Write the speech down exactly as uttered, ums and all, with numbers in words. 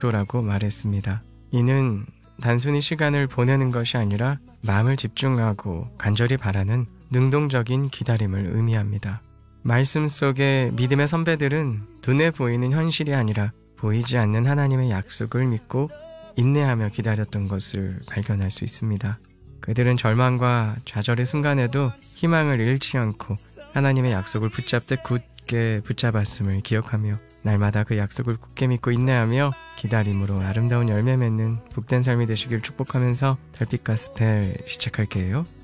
라고 말했습니다. 이는 단순히 시간을 보내는 것이 아니라 마음을 집중하고 간절히 바라는 능동적인 기다림을 의미합니다. 말씀 속의 믿음의 선배들은 눈에 보이는 현실이 아니라 보이지 않는 하나님의 약속을 믿고 인내하며 기다렸던 것을 발견할 수 있습니다. 그들은 절망과 좌절의 순간에도 희망을 잃지 않고 하나님의 약속을 붙잡되 굳게 붙잡았음을 기억하며 날마다 그 약속을 굳게 믿고 인내하며 기다림으로 아름다운 열매 맺는 복된 삶이 되시길 축복하면서 달빛 가스펠 시작할게요.